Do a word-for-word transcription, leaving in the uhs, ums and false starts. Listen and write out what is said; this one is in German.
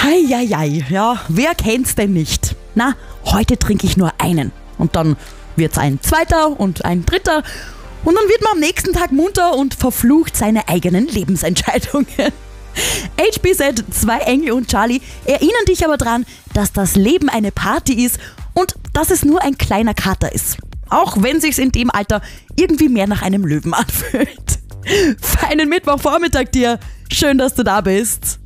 Heieiei, ja, wer kennt's denn nicht? Na, heute trinke ich nur einen. Und dann wird's ein zweiter und ein dritter. Und dann wird man am nächsten Tag munter und verflucht seine eigenen Lebensentscheidungen. H B Z, zwei Engel und Charlie erinnern dich aber dran, dass das Leben eine Party ist und dass es nur ein kleiner Kater ist. Auch wenn sich's in dem Alter irgendwie mehr nach einem Löwen anfühlt. Feinen Mittwochvormittag dir. Schön, dass du da bist.